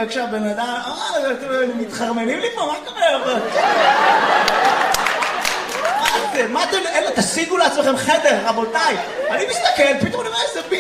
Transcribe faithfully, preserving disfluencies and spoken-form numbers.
וכשהבן אדם, אה, מתחרמנים לי פה, מה קורה? מה אתם, מה אתם, אלא תשיגו לעצמכם חדר, רבותיי. אני מסתכל, פתאום אני אומר איזה בי.